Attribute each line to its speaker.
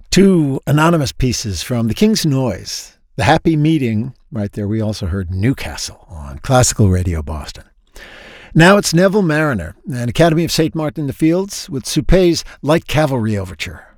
Speaker 1: Two anonymous pieces from The King's Noise. The Happy Meeting, right there. We also heard Newcastle on Classical Radio Boston. Now it's Neville Marriner and Academy of St. Martin in the Fields with Suppé's Light Cavalry Overture.